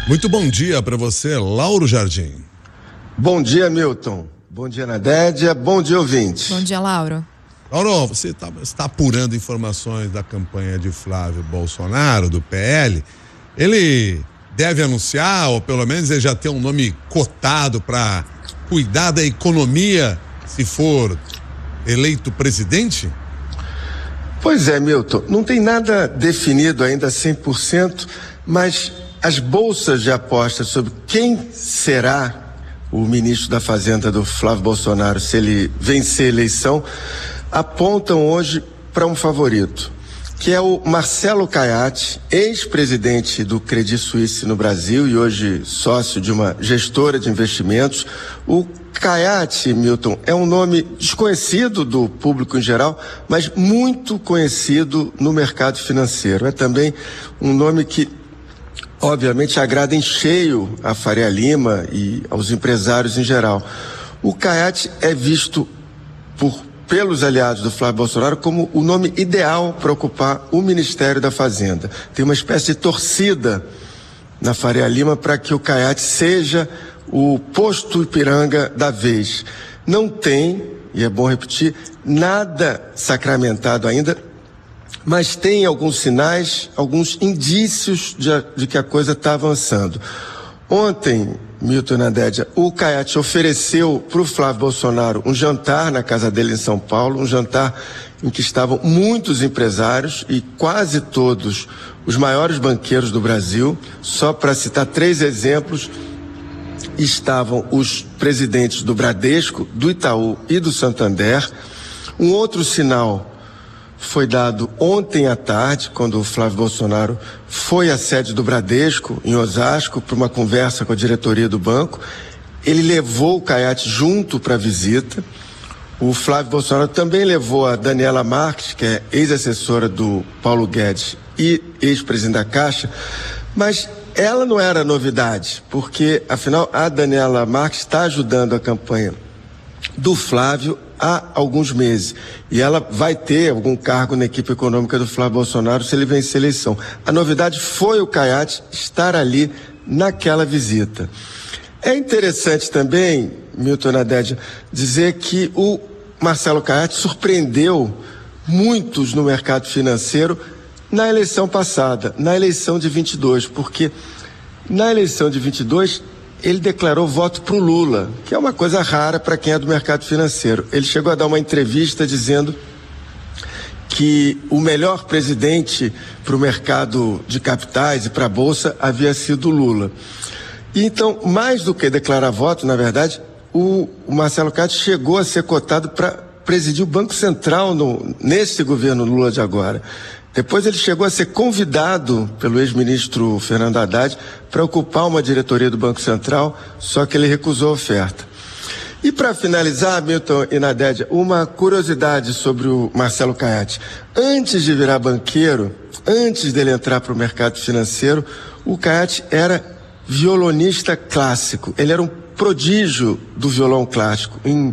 Muito bom dia para você, Lauro Jardim. Bom dia, Milton. Bom dia, Nadédia. Bom dia, ouvintes. Bom dia, Lauro. Lauro, você está apurando informações da campanha de Flávio Bolsonaro, do PL. Ele deve anunciar, ou pelo menos ele já tem um nome cotado para cuidar da economia se for eleito presidente? Pois é, Milton. Não tem nada definido ainda 100%, mas as bolsas de apostas sobre quem será o ministro da Fazenda do Flávio Bolsonaro, se ele vencer a eleição, apontam hoje para um favorito, que é o Marcelo Caiati, ex-presidente do Credit Suisse no Brasil e hoje sócio de uma gestora de investimentos. O Caiati, Milton, é um nome desconhecido do público em geral, mas muito conhecido no mercado financeiro. É também um nome que obviamente agrada em cheio a Faria Lima e aos empresários em geral. O Caiati é visto pelos aliados do Flávio Bolsonaro como o nome ideal para ocupar o Ministério da Fazenda. Tem uma espécie de torcida na Faria Lima para que o Caiati seja o posto Ipiranga da vez. Não tem, e é bom repetir, nada sacramentado ainda, mas tem alguns sinais, alguns indícios de que a coisa está avançando. Ontem, Milton e Nadédia, o Caiati ofereceu para o Flávio Bolsonaro um jantar na casa dele em São Paulo, um jantar em que estavam muitos empresários e quase todos os maiores banqueiros do Brasil. Só para citar 3 exemplos, estavam os presidentes do Bradesco, do Itaú e do Santander. Um outro sinal foi dado ontem à tarde, quando o Flávio Bolsonaro foi à sede do Bradesco, em Osasco, para uma conversa com a diretoria do banco. Ele levou o Caiati junto para a visita. O Flávio Bolsonaro também levou a Daniela Marques, que é ex-assessora do Paulo Guedes e ex-presidente da Caixa, mas ela não era novidade, porque, afinal, a Daniela Marques está ajudando a campanha do Flávio há alguns meses. E ela vai ter algum cargo na equipe econômica do Flávio Bolsonaro se ele vencer a eleição. A novidade foi o Caiati estar ali naquela visita. É interessante também, Milton Nadédia, dizer que o Marcelo Caiati surpreendeu muitos no mercado financeiro na eleição passada, na eleição de 22, porque na eleição de 22 ele declarou voto para o Lula, que é uma coisa rara para quem é do mercado financeiro. Ele chegou a dar uma entrevista dizendo que o melhor presidente para o mercado de capitais e para a Bolsa havia sido o Lula. E então, mais do que declarar voto, na verdade, o Marcelo Caiati chegou a ser cotado para presidir o Banco Central nesse governo Lula de agora. Depois ele chegou a ser convidado pelo ex-ministro Fernando Haddad para ocupar uma diretoria do Banco Central, só que ele recusou a oferta. E para finalizar, Milton e Nadédia, uma curiosidade sobre o Marcelo Caiati. Antes de virar banqueiro, antes dele entrar para o mercado financeiro, o Caiati era violonista clássico. Ele era um prodígio do violão clássico. Em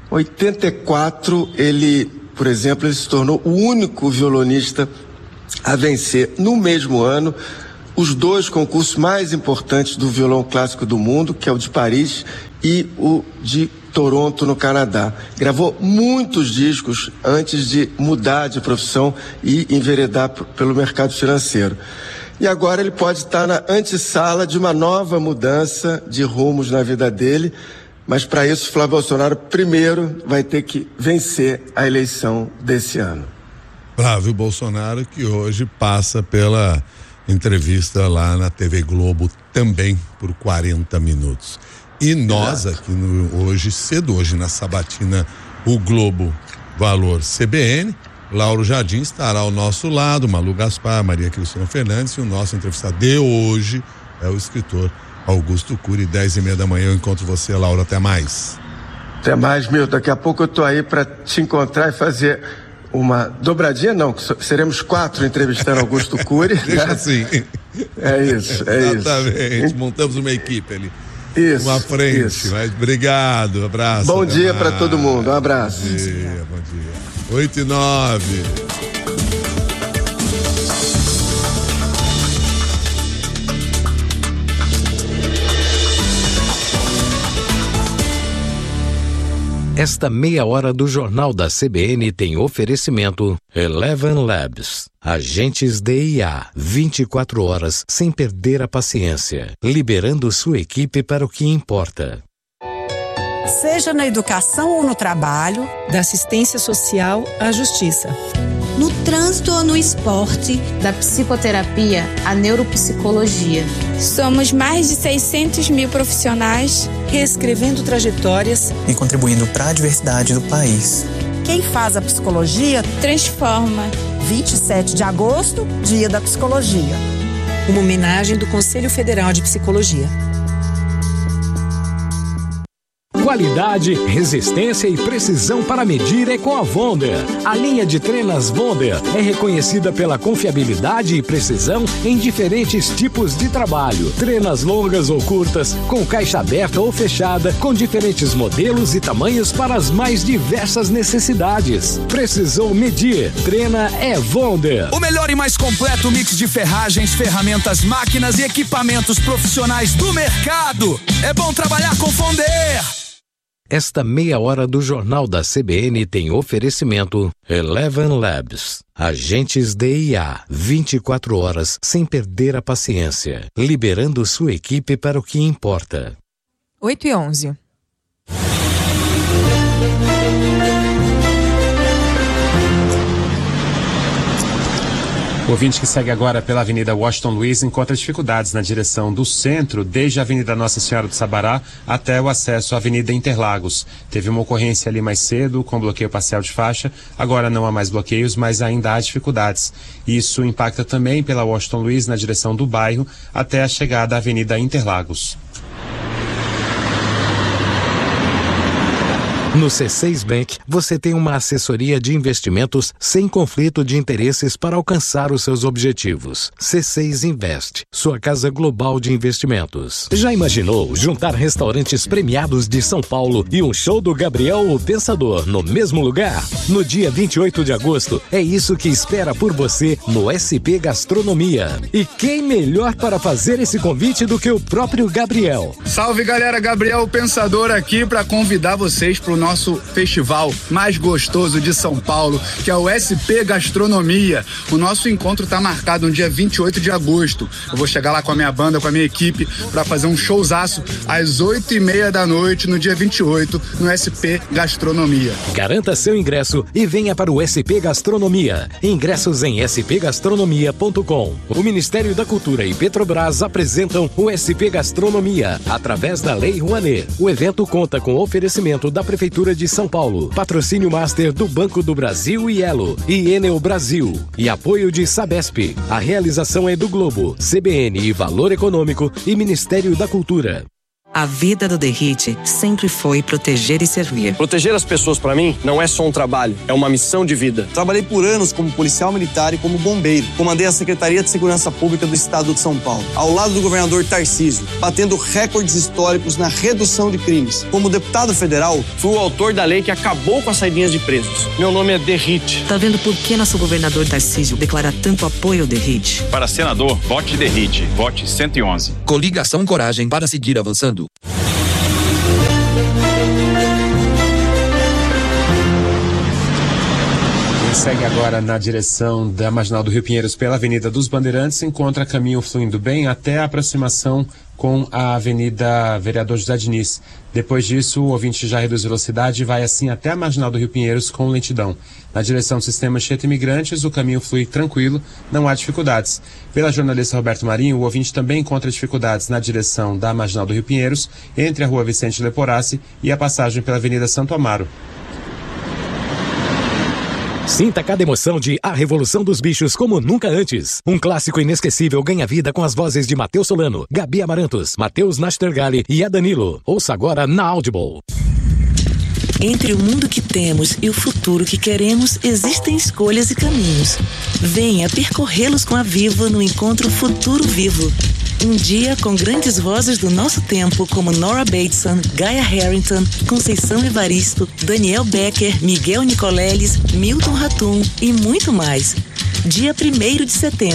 84, por exemplo, ele se tornou o único violonista a vencer no mesmo ano os 2 concursos mais importantes do violão clássico do mundo, que é o de Paris e o de Toronto, no Canadá. Gravou muitos discos antes de mudar de profissão e enveredar pelo mercado financeiro. E agora ele pode estar na antessala de uma nova mudança de rumos na vida dele, mas para isso Flávio Bolsonaro primeiro vai ter que vencer a eleição desse ano. Flávio Bolsonaro, que hoje passa pela entrevista lá na TV Globo também por 40 minutos. E nós aqui hoje na sabatina, o Globo Valor CBN, Lauro Jardim estará ao nosso lado, Malu Gaspar, Maria Cristina Fernandes, e o nosso entrevistado de hoje é o escritor Augusto Cury. 10:30 da manhã eu encontro você, Lauro. Até mais. Até mais, Milton. Daqui a pouco eu tô aí para te encontrar e fazer uma dobradinha, não, que seremos 4 entrevistando Augusto Cury. Deixa assim. É isso. Exatamente. Montamos uma equipe ali. Isso. Uma frente. Isso. Mas obrigado, abraço. Bom dia para todo mundo. Um abraço. Bom dia. 8:09. Esta meia hora do Jornal da CBN tem oferecimento Eleven Labs. Agentes de IA, 24 horas sem perder a paciência, liberando sua equipe para o que importa. Seja na educação ou no trabalho, da assistência social à justiça. No trânsito ou no esporte, da psicoterapia à neuropsicologia. Somos mais de 600 mil profissionais reescrevendo trajetórias e contribuindo para a diversidade do país. Quem faz a psicologia transforma. 27 de agosto, Dia da Psicologia. Uma homenagem do Conselho Federal de Psicologia. Qualidade, resistência e precisão para medir é com a Wonder. A linha de trenas Wonder é reconhecida pela confiabilidade e precisão em diferentes tipos de trabalho. Trenas longas ou curtas, com caixa aberta ou fechada, com diferentes modelos e tamanhos para as mais diversas necessidades. Precisou medir? Treina é Wonder. O melhor e mais completo mix de ferragens, ferramentas, máquinas e equipamentos profissionais do mercado. É bom trabalhar com Wonder. Esta meia hora do Jornal da CBN tem oferecimento Eleven Labs. Agentes de IA, 24 horas sem perder a paciência, liberando sua equipe para o que importa. 8h11. O ouvinte que segue agora pela Avenida Washington Luiz encontra dificuldades na direção do centro, desde a Avenida Nossa Senhora do Sabará até o acesso à Avenida Interlagos. Teve uma ocorrência ali mais cedo, com bloqueio parcial de faixa. Agora não há mais bloqueios, mas ainda há dificuldades. Isso impacta também pela Washington Luiz na direção do bairro até a chegada à Avenida Interlagos. No C6 Bank, você tem uma assessoria de investimentos sem conflito de interesses para alcançar os seus objetivos. C6 Invest, sua casa global de investimentos. Já imaginou juntar restaurantes premiados de São Paulo e um show do Gabriel o Pensador no mesmo lugar? No dia 28 de agosto, é isso que espera por você no SP Gastronomia. E quem melhor para fazer esse convite do que o próprio Gabriel? Salve galera, Gabriel o Pensador aqui para convidar vocês para o nosso festival mais gostoso de São Paulo, que é o SP Gastronomia. O nosso encontro está marcado no dia 28 de agosto. Eu vou chegar lá com a minha banda, com a minha equipe, para fazer um showzaço às 8h30 da noite, no dia 28, no SP Gastronomia. Garanta seu ingresso e venha para o SP Gastronomia. Ingressos em spgastronomia.com. O Ministério da Cultura e Petrobras apresentam o SP Gastronomia, através da Lei Rouanet. O evento conta com oferecimento da Prefeitura de São Paulo, patrocínio master do Banco do Brasil e Elo e Enel Brasil e apoio de Sabesp. A realização é do Globo, CBN e Valor Econômico e Ministério da Cultura. A vida do Derrite sempre foi proteger e servir. Proteger as pessoas para mim não é só um trabalho, é uma missão de vida. Trabalhei por anos como policial militar e como bombeiro. Comandei a Secretaria de Segurança Pública do Estado de São Paulo, ao lado do governador Tarcísio, batendo recordes históricos na redução de crimes. Como deputado federal, fui o autor da lei que acabou com as saidinhas de presos. Meu nome é Derrite. Tá vendo por que nosso governador Tarcísio declara tanto apoio ao Derrite? Para senador, vote Derrite. Vote 111. Coligação Coragem para seguir avançando. Quem segue agora na direção da Marginal do Rio Pinheiros pela Avenida dos Bandeirantes encontra caminho fluindo bem até a aproximação com a Avenida Vereador José Diniz. Depois disso, o ouvinte já reduz velocidade e vai assim até a Marginal do Rio Pinheiros com lentidão. Na direção do sistema Anchieta Imigrantes, o caminho flui tranquilo, não há dificuldades. Pela jornalista Roberto Marinho, o ouvinte também encontra dificuldades na direção da Marginal do Rio Pinheiros, entre a Rua Vicente Leporassi e a passagem pela Avenida Santo Amaro. Sinta cada emoção de A Revolução dos Bichos como nunca antes. Um clássico inesquecível ganha vida com as vozes de Matheus Solano, Gabi Amarantos, Matheus Nastergali e Adanilo. Ouça agora na Audible. Entre o mundo que temos e o futuro que queremos, existem escolhas e caminhos. Venha percorrê-los com a Vivo no Encontro Futuro Vivo. Um dia com grandes vozes do nosso tempo, como Nora Bateson, Gaia Harrington, Conceição Evaristo, Daniel Becker, Miguel Nicoleles, Milton Ratum e muito mais. Dia 1º de setembro.